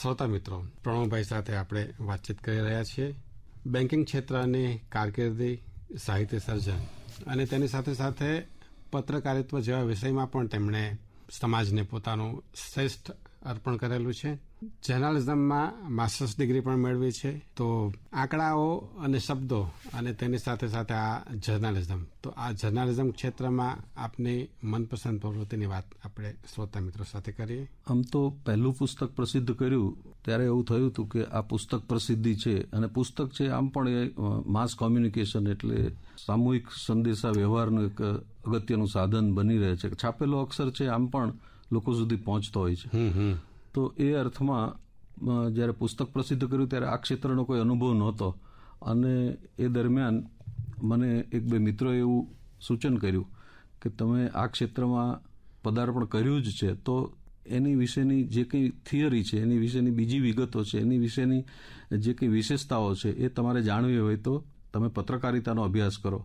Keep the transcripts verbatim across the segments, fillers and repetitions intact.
શ્રોતા મિત્રો, પ્રણવભાઈ સાથે આપણે વાતચીત કરી રહ્યા છીએ. બેન્કિંગ ક્ષેત્રની કારકિર્દી, સાહિત્ય સર્જન અને તેની સાથે સાથે પત્રકારિત્વ જેવા વિષયમાં પણ તેમણે સમાજને પોતાનું શ્રેષ્ઠ અર્પણ કરેલું છે. જર્નાલિઝમમાં માસ્ટર્સ ડિગ્રી પણ મેળવી છે. તો આંકડાઓ અને શબ્દો અને તેની સાથે સાથે આ જર્નાલિઝમ, તો આ જર્નાલિઝમ ક્ષેત્રમાં આપની મનપસંદ પ્રવૃત્તિની વાત આપણે શ્રોતા મિત્રો સાથે કરીએ. આમ તો પહેલું પુસ્તક પ્રસિદ્ધ કર્યું ત્યારે એવું થયું હતું કે આ પુસ્તક પ્રસિદ્ધિ છે, અને પુસ્તક છે આમ પણ એ માસ કોમ્યુનિકેશન એટલે સામૂહિક સંદેશા વ્યવહારનું એક અગત્યનું સાધન બની રહે છે. છાપેલો અક્ષર છે આમ પણ લોકો સુધી પહોંચતો હોય છે. તો એ અર્થમાં જ્યારે પુસ્તક પ્રસિદ્ધ કર્યું ત્યારે આ ક્ષેત્રનો કોઈ અનુભવ નહોતો, અને એ દરમિયાન મને એક બે મિત્રોએ એવું સૂચન કર્યું કે તમે આ ક્ષેત્રમાં પદાર્પણ કર્યું જ છે તો એની વિશેની જે કંઈ થિયરી છે, એની વિશેની બીજી વિગતો છે, એની વિશેની જે કંઈ વિશેષતાઓ છે એ તમારે જાણવી હોય તો તમે પત્રકારિતાનો અભ્યાસ કરો.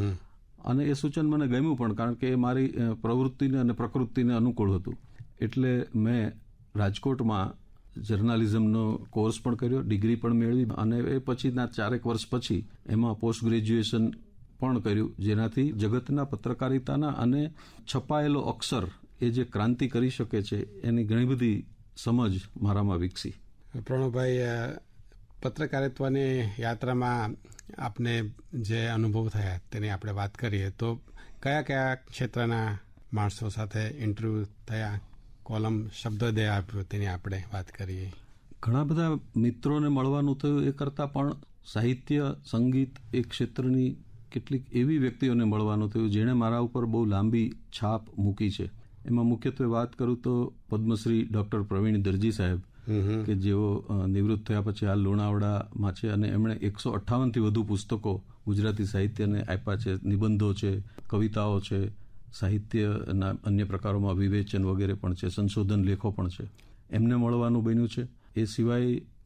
અને એ સૂચન મને ગમ્યું પણ, કારણ કે એ મારી પ્રવૃત્તિને અને પ્રકૃતિને અનુકૂળ હતું. એટલે મેં રાજકોટમાં જર્નાલિઝમનો કોર્સ પણ કર્યો, ડિગ્રી પણ મેળવી, અને એ પછીના ચારેક વર્ષ પછી એમાં પોસ્ટ ગ્રેજ્યુએશન પણ કર્યું, જેનાથી જગતના પત્રકારિતાના અને છપાયેલો અક્ષર એ જે ક્રાંતિ કરી શકે છે એની ઘણી બધી સમજ મારામાં વિકસી. પ્રણવભાઈ, પત્રકારિત્વની યાત્રામાં આપને જે અનુભવ થયા તેની આપણે વાત કરીએ તો કયા કયા ક્ષેત્રના માણસો સાથે ઇન્ટરવ્યૂ થયા, કોલમ શબ્દોદય આપ્યો તેની આપણે વાત કરીએ. ઘણા બધા મિત્રોને મળવાનું થયું. એ કરતાં પણ સાહિત્ય, સંગીત એ ક્ષેત્રની કેટલીક એવી વ્યક્તિઓને મળવાનું થયું જેણે મારા ઉપર બહુ લાંબી છાપ મૂકી છે. એમાં મુખ્યત્વે વાત કરું તો પદ્મશ્રી ડૉક્ટર પ્રવીણ દરજી સાહેબ, કે જેઓ નિવૃત્ત થયા પછી હાલ લુણાવાડામાં છે, અને એમણે એકસો અઠ્ઠાવનથી વધુ પુસ્તકો ગુજરાતી સાહિત્યને આપ્યા છે. નિબંધો છે, કવિતાઓ છે, સાહિત્યના અન્ય પ્રકારોમાં વિવેચન વગેરે પણ છે, સંશોધન લેખો પણ છે. એમને મળવાનું બન્યું છે. એ સિવાય